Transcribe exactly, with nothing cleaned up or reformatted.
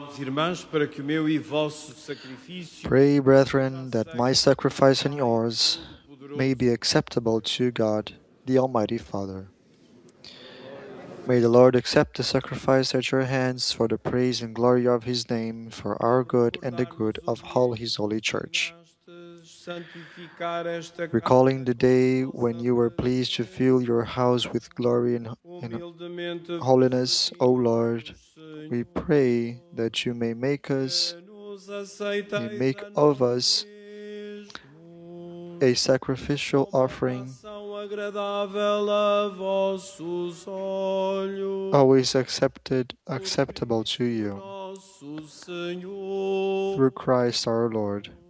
Pray, brethren, that my sacrifice and yours may be acceptable to God, the Almighty Father. May the Lord accept the sacrifice at your hands for the praise and glory of His name, for our good and the good of all His holy Church. Recalling the day when you were pleased to fill your house with glory and, and holiness, O Lord, we pray that you may make us, may make of us a sacrificial offering, always accepted, acceptable to you. Through Christ our Lord.